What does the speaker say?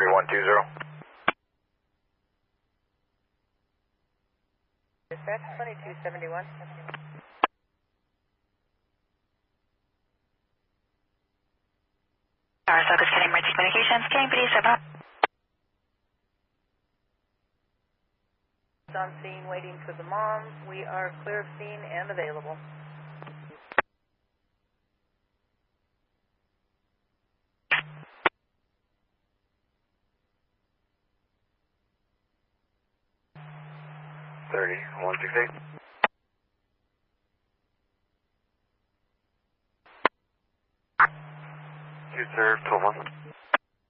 3120. Dispatch 2271. Tower Focus Getting Emergency Communications. Can you please step up? On scene, waiting for the mom. We are clear of scene and available. $30, 168. You serve 12-1.